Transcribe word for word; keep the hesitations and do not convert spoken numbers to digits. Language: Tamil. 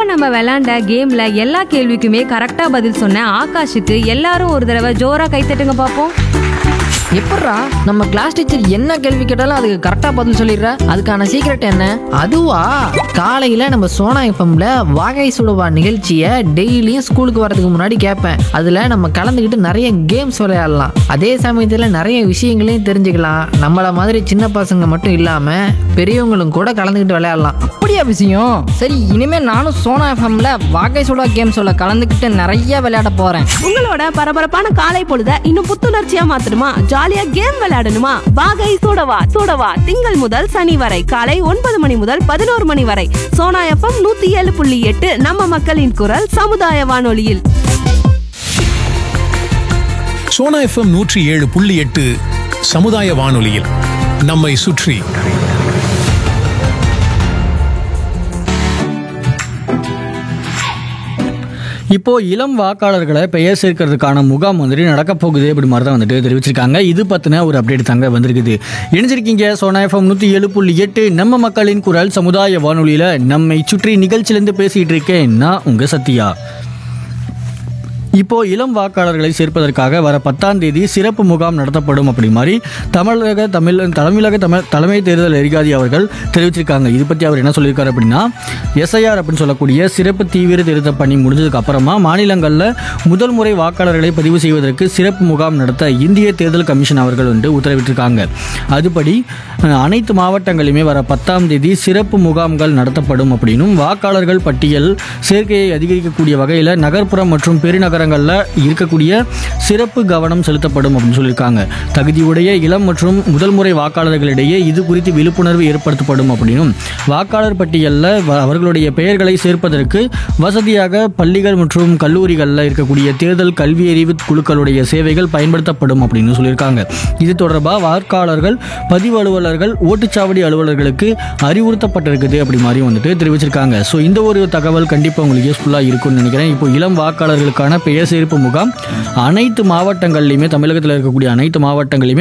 நம்ம விளையாண்ட கேம்ல எல்லா கேள்விக்குமே கரெக்டா பதில் சொன்ன ஆகாஷுக்கு எல்லாரும் ஒரு தடவை ஜோரா கைத்தட்டுங்க பாப்போம். எப்பட்றா நம்ம கிளாஸ் டீச்சர் என்ன கேள்வி கேட்டாலும் அதுக்கு கரெக்டாக பதில் சொல்லிடுற? அதுக்கான சீக்ரெட் என்ன? அதுவா, காலையில் நம்ம சோனா எஃப்எம்ல வாகை சுடுவா நிகழ்ச்சியை டெய்லியும் ஸ்கூலுக்கு வரதுக்கு முன்னாடி கேட்பேன். அதில் நம்ம கலந்துக்கிட்டு நிறைய கேம்ஸ் விளையாடலாம். அதே சமயத்தில் நிறைய விஷயங்களையும் தெரிஞ்சுக்கலாம். நம்மளை மாதிரி சின்ன பசங்க மட்டும் இல்லாமல் பெரியவங்களும் கூட கலந்துக்கிட்டு விளையாடலாம். அப்படியா விஷயம்? சரி, இனிமேல் நானும் சோனா எஃப்எம்ல வாகை சுடா கேம்ஸோட கலந்துக்கிட்டு நிறைய விளையாட போகிறேன். உங்களோட பரபரப்பான காலை பொழுத இன்னும் புத்துணர்ச்சியா மாத்தணுமா? ஜாலியா கேம் விளையாடணுமா? வாகை சூடவா சூடவா திங்கள் முதல் சனி வரை காலை ஒன்பது மணி முதல் பதினோரு மணி வரை சோனா எஃப்எம் நூத்தி ஏழு புள்ளி எட்டு நம்ம மக்களின் குரல் சமுதாய வானொலியில். சோனா எஃப்எம் நூற்றி ஏழு புள்ளி எட்டு சமுதாய வானொலியில் நம்மை சுற்றி. இப்போ இளம் வாக்காளர்களை பெயர் சேர்க்கறதுக்கான முகாம் வந்துட்டு நடக்க போகுது அப்படி மாதிரி தான் வந்துட்டு தெரிவிச்சிருக்காங்க. இது பற்றின ஒரு அப்டேட் தாங்க வந்திருக்குது. இணைஞ்சிருக்கீங்க சோனா எஃப்எம் நூற்றி ஏழு புள்ளி எட்டு நம்ம மக்களின் குரல் சமுதாய வானொலியில் நம்மை சுற்றி நிகழ்ச்சியிலேருந்து பேசிகிட்டு இருக்கேன் நான் உங்கள் சத்யா. இப்போ இளம் வாக்காளர்களை சேர்ப்பதற்காக வர பத்தாம் தேதி சிறப்பு முகாம் நடத்தப்படும் அப்படி மாதிரி தமிழக தமிழ் தலைமையக தமிழ் தலைமை தேர்தல் அதிகாரி அவர்கள் தெரிவிச்சிருக்காங்க. இது பற்றி அவர் என்ன சொல்லியிருக்காரு அப்படின்னா, எஸ்ஐஆர் அப்படின்னு சொல்லக்கூடிய சிறப்பு தீவிர திருத்த பணி முடிஞ்சதுக்கு அப்புறமா மாநிலங்களில் முதல் முறை வாக்காளர்களை பதிவு செய்வதற்கு சிறப்பு முகாம் நடத்த இந்திய தேர்தல் கமிஷன் அவர்கள் வந்து உத்தரவிட்டிருக்காங்க. அதுபடி அனைத்து மாவட்டங்களிலுமே வர பத்தாம் தேதி சிறப்பு முகாம்கள் நடத்தப்படும் அப்படின்னும், வாக்காளர்கள் பட்டியல் சேர்க்கையை அதிகரிக்கக்கூடிய வகையில் நகர்ப்புறம் மற்றும் பெருநகர இருக்கக்கூடிய சிறப்பு கவனம் செலுத்தப்படும் அப்படின்னு சொல்லியிருக்காங்க. தகுதியுடைய இளம் மற்றும் முதல் முறை வாக்காளர்களிடையே இது குறித்து விழிப்புணர்வு ஏற்படுத்தப்படும் அப்படின்னும், வாக்காளர் பட்டியலில் அவர்களுடைய பெயர்களை சேர்ப்பதற்கு வசதியாக பள்ளிகள் மற்றும் கல்லூரிகளில் இருக்கக்கூடிய தேர்தல் கல்வி அறிவு குழுக்களுடைய சேவைகள் பயன்படுத்தப்படும் அப்படின்னு சொல்லியிருக்காங்க. இது தொடர்பாக வாக்காளர்கள் பதிவு அலுவலர்கள் ஓட்டுச்சாவடி அலுவலர்களுக்கு அறிவுறுத்தப்பட்டிருக்குது அப்படி மாதிரி வந்துட்டு தெரிவிச்சிருக்காங்க. ஸோ இந்த ஒரு தகவல் கண்டிப்பாக உங்களுக்கு யூஸ்ஃபுல்லாக இருக்கும்னு நினைக்கிறேன். இப்போ இளம் வாக்காளர்களுக்கான பெயர் சேர்ப்பு முகாம் அனைத்து மாவட்டங்களிலுமே, தமிழகத்தில் இருக்கக்கூடிய அனைத்து மாவட்டங்களிலுமே